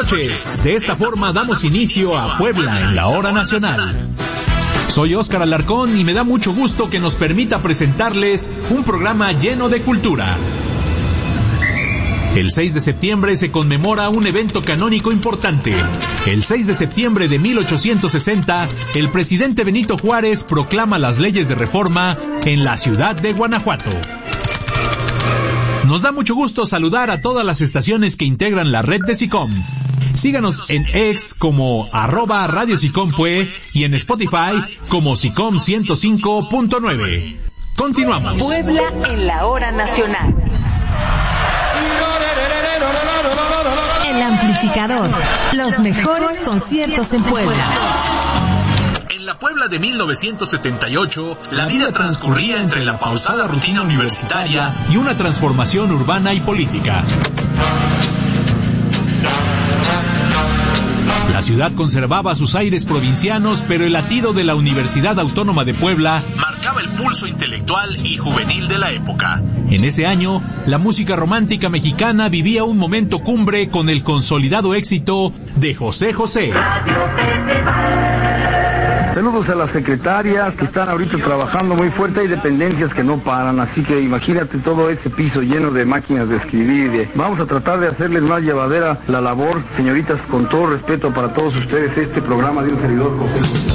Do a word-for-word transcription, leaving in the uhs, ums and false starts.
noches. De esta forma damos inicio a Puebla en la Hora Nacional. Soy Óscar Alarcón y me da mucho gusto que nos permita presentarles un programa lleno de cultura. El seis de septiembre se conmemora un evento canónico importante. El seis de septiembre de mil ochocientos sesenta, el presidente Benito Juárez proclama las leyes de reforma en la ciudad de Guanajuato. Nos da mucho gusto saludar a todas las estaciones que integran la red de SICOM. Síganos en X como arroba Radio SICOM Pue y en Spotify como SICOM ciento cinco punto nueve. Continuamos. Puebla en la Hora Nacional. El amplificador. Los mejores conciertos en Puebla. En la Puebla de mil novecientos setenta y ocho, la vida transcurría entre la pausada rutina universitaria y una transformación urbana y política. La ciudad conservaba sus aires provincianos, pero el latido de la Universidad Autónoma de Puebla marcaba el pulso intelectual y juvenil de la época. En ese año, la música romántica mexicana vivía un momento cumbre con el consolidado éxito de José José. Saludos a las secretarias que están ahorita trabajando muy fuerte. Hay dependencias que no paran, así que imagínate todo ese piso lleno de máquinas de escribir. De... Vamos a tratar de hacerles más llevadera la labor, señoritas, con todo respeto para todos ustedes, este programa de un servidor José José.